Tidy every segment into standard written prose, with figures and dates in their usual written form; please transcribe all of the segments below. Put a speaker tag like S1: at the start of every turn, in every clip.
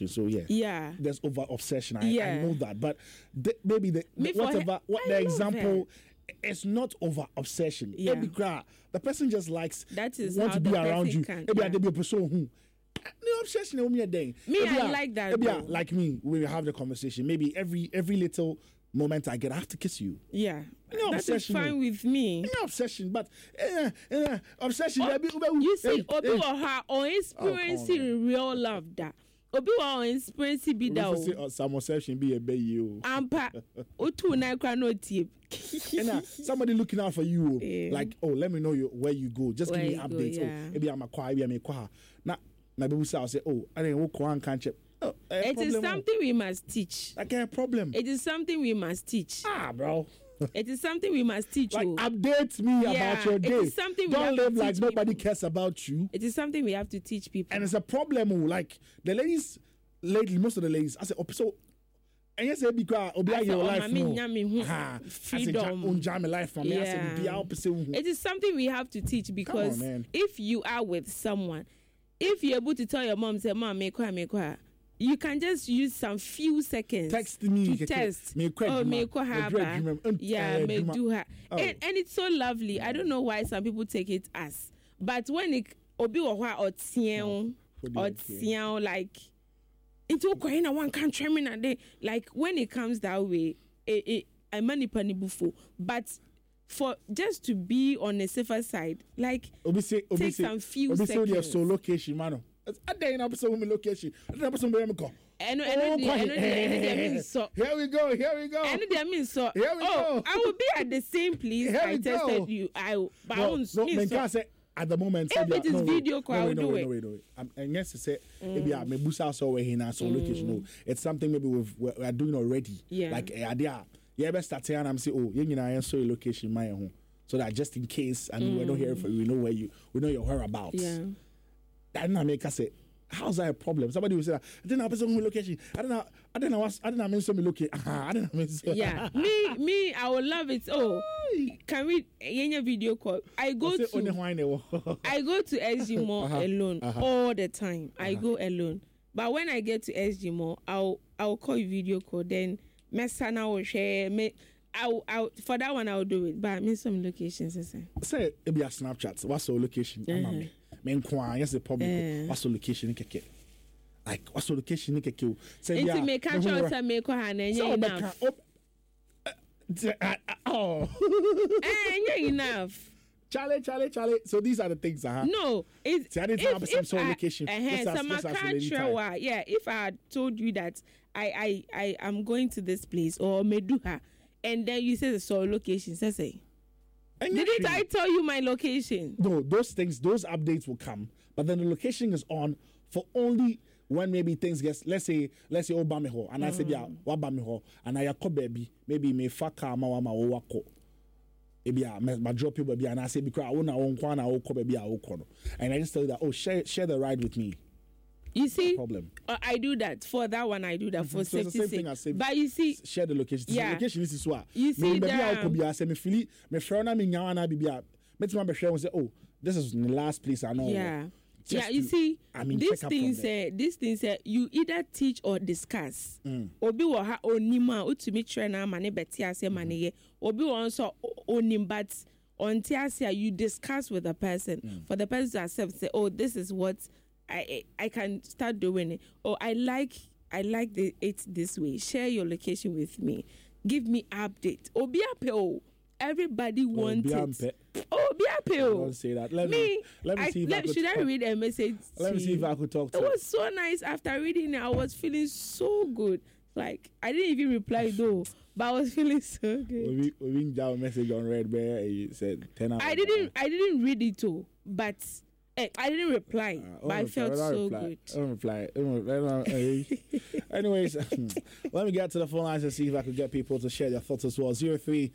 S1: obsession. So
S2: yeah,
S1: there's over obsession. I know that, but maybe the example. It's not over obsession.
S2: Yeah.
S1: The person just likes
S2: that is
S1: want
S2: how
S1: to be around you.
S2: Can,
S1: maybe be a person who no obsession.
S2: I like that.
S1: Maybe like me, when we have the conversation, maybe every little moment I get, I have to kiss you.
S2: Yeah,
S1: that
S2: is fine with me.
S1: No obsession, but obsession.
S2: You see, Obi or experiencing real love that. Obi wa experience be that.
S1: Some obsession be a baby.
S2: Ampa, otu na kra no tip.
S1: Somebody looking out for you, like, oh, let me know where you go. Just give me updates.
S2: Yeah.
S1: Oh, maybe I'm a choir, maybe I'm a choir. Now, my baby say, oh, I didn't walk one can't check. Oh,
S2: it is something we must teach.
S1: Like a problem.
S2: It is something we must teach.
S1: Bro.
S2: It is something we must teach.
S1: Like, update me about your day.
S2: It is something we
S1: Don't live like nobody
S2: people.
S1: Cares about you.
S2: It is something we have to teach people.
S1: And it's a problem. Like the ladies, lately, most of the ladies, I say, so. And yes, be quiet. Your life.
S2: Freedom. It is something we have to teach because if you are with someone, if you're able to tell your mom, say, "Mom, make quiet." You can just use some few seconds
S1: text me
S2: to test.
S1: Me do her.
S2: And it's so lovely. I don't know why some people take it as. But when it obi or like it's okay na one country like when it comes that way, I manipani bufo. But for just to be on a safer side, like take some few seconds.
S1: Your sole location, man. I didn't know some location. I didn't know some where I go.
S2: Here we go. And they mean so.
S1: Here we go.
S2: I will be at the same place I tested you.
S1: At the moment,
S2: if it is video call, I will do
S1: it. And yes, say maybe I may boost also where he now so location. No, it's something maybe we are doing already.
S2: Yeah.
S1: Like idea. Yeah, best start here and I'm saying, oh, you know, I saw your location, my home, so that just in case, and we're not here for you, we know your whereabouts.
S2: Yeah.
S1: That didn't make us say, how's that a problem? Somebody will say, I didn't have some location. I didn't mean some location. I didn't mean so.
S2: Yeah. me, I would love it. Oh, can we in a video call? I go to SG Mall alone all the time. I go alone. But when I get to SG Mall, I'll call you video call. Then Messana will share I'll for that one I'll do it. But I mean some locations.
S1: Say it be a Snapchat. What's your location? Yes, the public. What's the location? Like what's the location?
S2: Say yeah. It's make sure to make enough. Enough.
S1: Charlie. So these are the things,
S2: No, it's
S1: some location.
S2: If I had told you that I am going to this place or Meduha, and then you say the soul location, say. Didn't I tell you my location?
S1: No, those updates will come, but then the location is on for only when maybe things get, let's say Obamiho, and I said yeah, Wabamiho, and I call baby, maybe me faka mama wako. Maybe I drop you baby, and I say because I won't call baby I will and I just tell you that share the ride with me.
S2: You see,
S1: problem.
S2: I do that for that one. I do that for
S1: so
S2: safety sake. But you see,
S1: share the location.
S2: Yeah.
S1: The location is what
S2: you see.
S1: This is the last place I know.
S2: Yeah. You see, these things you either teach or discuss. Obi wa ha onima utumi trainer mane beti ase mane ye. Obi wa also onim but on tiasia you discuss with the person for the person to accept. Say, oh, this is what I can start doing it. Or I like it this way. Share your location with me. Give me update. Obi apeo. Everybody wants it. Obi apeo.
S1: Don't say that. Let me see if I could.
S2: Should I read a message?
S1: Let me see if I could talk to
S2: it. It was so nice. After reading it, I was feeling so good. Like I didn't even reply though, but I was feeling so good.
S1: We didn't have a message on Red Bear. You said 10 hours.
S2: I didn't read it too, but. I didn't reply, but I felt so good.
S1: I don't reply. Anyways, let me get to the phone lines and see if I could get people to share their thoughts as well.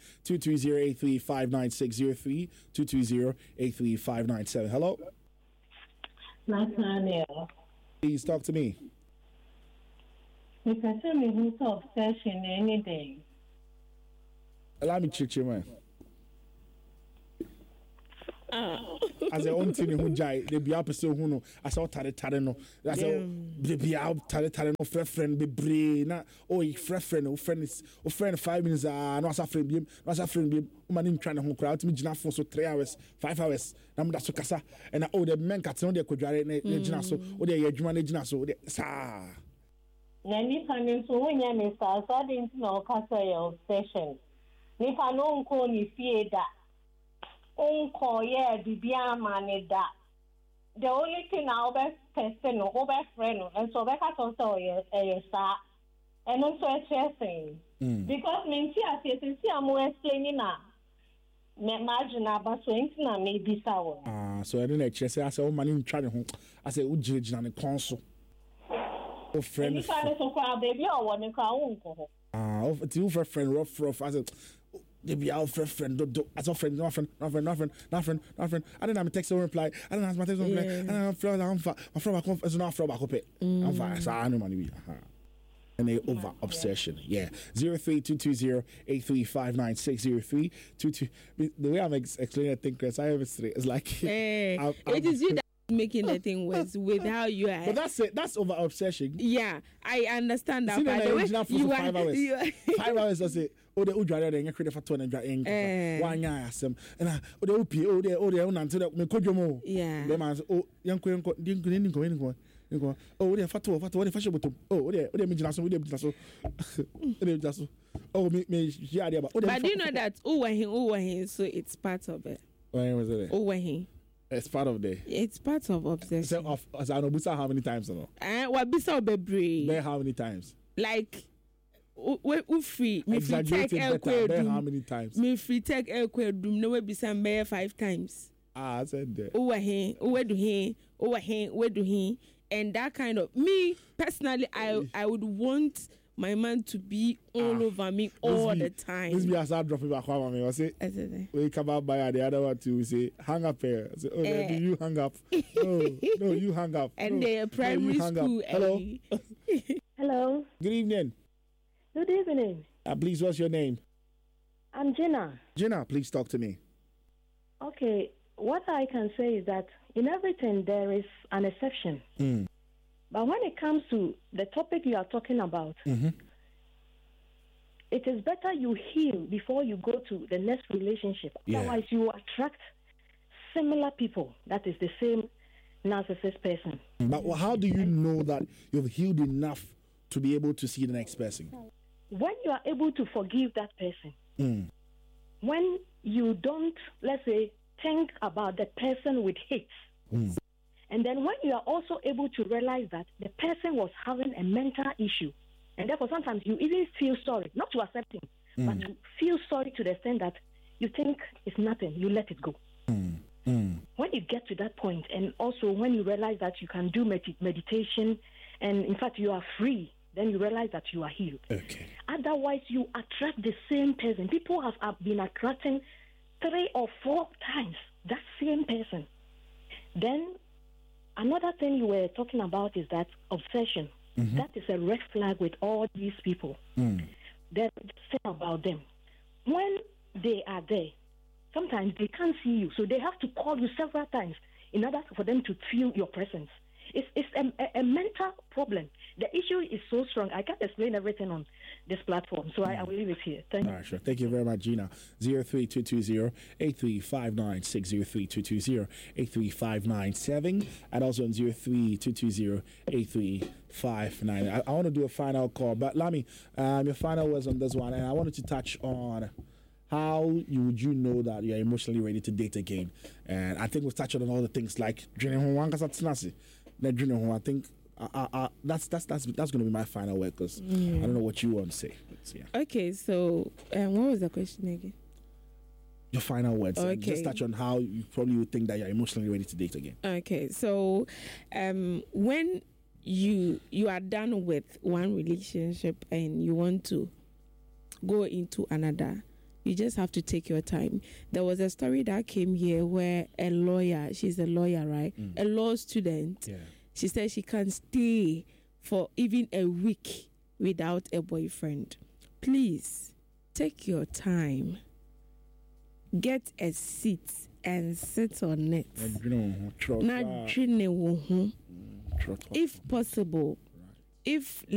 S1: 03-230-83596, 03-230-83597. Hello?
S3: Nathaniel.
S1: Please talk to me.
S3: You can tell me who's obsession anything.
S1: Allow me to check you, man. As a own team who jai, they be up so who know, as all tare no. As they be out tare no friend be brain. Oh, friend, oh friend 5 minutes, no as a friend beam, no as a friend beam, man trying to home crowd to me jina for so 3 hours, 5 hours. Nam da so kasa, and the men cat on their quadrate, jina so, or the Yajman jina so, sa.
S3: Nanny coming to when you miss us, I didn't know Casa obsession. If I don't call you fear that. Uncle, yeah, Bibia money that. The only thing I'll be person or best friend, and so back at also a star, and also a chasing. Because me, see, I'm more explaining now. Imagine about swings now, maybe sour.
S1: So I didn't chase. I said, oh, man, trying home. I said, oh, judge on the console. Oh, friend,
S3: if I so crowd, baby, I want to call uncle.
S1: It's you for friend, rough. I said, they be our friend, as a friend, nothing. I didn't have a text or reply. I didn't have my text or reply. I don't have my friend, it's not from back up it. I'm fine. So I know money. And they over obsession. Yeah. 03-220-835-9603. The way I'm explaining the thing, Chris, I have it's like
S2: it is you that making the thing worse with how you are.
S1: But that's it. That's over obsession.
S2: Yeah, I understand that.
S1: By the way, you 5 hours. 5 hours. I say, oh, the Udra, they create for 2 and one year. And the OP, oh, they own until the Kojomo.
S2: Yeah.
S1: They man, oh, young queen, didn't go. Oh, they're fat, what the fashion bottom. Oh, they're Mijinaso, we did just so. Oh, me, yeah, but
S2: do you know that? Oh, so it's part of it.
S1: When was it?
S2: Oh,
S1: it's part of the.
S2: It's part of obsession.
S1: So, as I know, Busa, how many times?
S2: What Busa be
S1: how many times?
S2: Like, we free. Me free take
S1: how many times?
S2: Me free take doom. No, we be some 5 times.
S1: I said that.
S2: Where do he? And that kind of me personally, I would want my man to be all over me all the time.
S1: This be as I drop it back on me. I say, we come out by the other one to say, hang up here. I say, oh, do you hang up? No, you hang up.
S2: And the primary school.
S1: Hello.
S3: Hello.
S1: Good evening.
S3: Good evening.
S1: Please, what's your name?
S3: I'm Jenna.
S1: Jenna, please talk to me.
S3: Okay, what I can say is that in everything there is an exception. But when it comes to the topic you are talking about, it is better you heal before you go to the next relationship. Yeah. Otherwise, you attract similar people. That is the same narcissist person.
S1: But how do you know that you've healed enough to be able to see the next person?
S3: When you are able to forgive that person, when you don't, let's say, think about the person with hate, and then when you are also able to realize that the person was having a mental issue, and therefore sometimes you even feel sorry, not to accept him, but to feel sorry to the extent that you think it's nothing, you let it go. When you get to that point, and also when you realize that you can do meditation, and in fact you are free, then you realize that you are healed.
S1: Okay.
S3: Otherwise, you attract the same person. People have been attracting 3 or 4 times that same person. Then another thing you were talking about is that obsession. That is a red flag with all these people. There's thing about them. When they are there, sometimes they can't see you, so they have to call you several times in order for them to feel your presence. It's a mental problem. The issue is so strong. I can't explain everything on this platform, so I will leave it here. Thank you.
S1: All right, sure. Thank you very much, Gina. 03220-8359-603-220, 83597, and also on 03220-8359. I want to do a final call, but Lami, your final words on this one, and I wanted to touch on how would you know that you're emotionally ready to date again? And I think we've touched on all the things like I think that's going to be my final word, because I don't know what you want to say. Yeah.
S2: Okay, so what was the question again?
S1: Your final words. Okay. Just touch on how you probably would think that you're emotionally ready to date again.
S2: Okay, so when you are done with one relationship and you want to go into another, you just have to take your time. There was a story that came here where a lawyer, she's a lawyer, right? A law student. Yeah. She said she can't stay for even a week without a boyfriend. Please, take your time. Get a seat and sit on it.
S1: Not
S2: If possible, if